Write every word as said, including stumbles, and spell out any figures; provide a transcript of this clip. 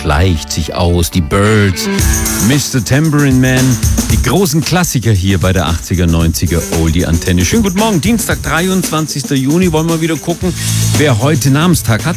schleicht sich aus. Die Byrds, Mister Tambourine Man, die großen Klassiker hier bei der achtziger, neunziger Oldie Antenne. Schönen guten Morgen, Dienstag, dreiundzwanzigster Juni. Wollen wir wieder gucken, wer heute Namenstag hat.